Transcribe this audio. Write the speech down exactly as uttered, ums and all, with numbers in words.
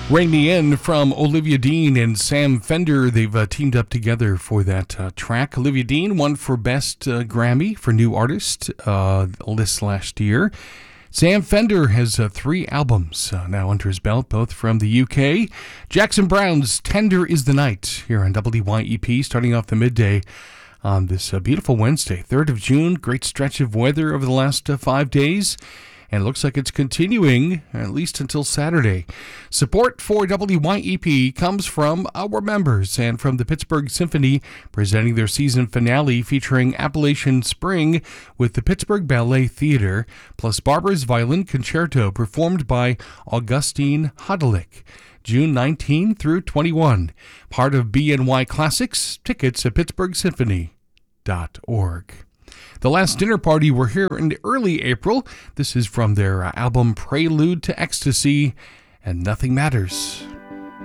Ring Me In from Olivia Dean and Sam Fender. They've uh, teamed up together for that uh, track. Olivia Dean won for Best uh, Grammy for New Artist uh, list last year. Sam Fender has uh, three albums uh, now under his belt, both from the U K. Jackson Browne's Tender Is the Night here on W Y E P, starting off the midday on this uh, beautiful Wednesday, third of June. Great stretch of weather over the last uh, five days. And it looks like it's continuing at least until Saturday. Support for W Y E P comes from our members and from the Pittsburgh Symphony, presenting their season finale featuring Appalachian Spring with the Pittsburgh Ballet Theater, plus Barbara's Violin Concerto performed by Augustine Hodelick. June nineteenth through twenty-first. Part of B N Y Classics. Tickets at pittsburgh symphony dot org. The Last Dinner Party were here in early April. This is from their album Prelude to Ecstasy, and Nothing Matters.